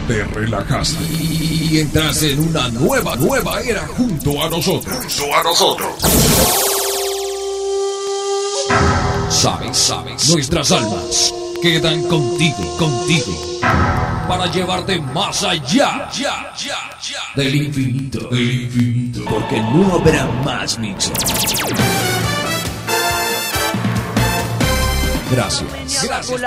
te relajaste y entras en una nueva era junto a nosotros. Sabes, nuestras almas quedan contigo, para llevarte más allá del infinito, porque no habrá más mixes. Gracias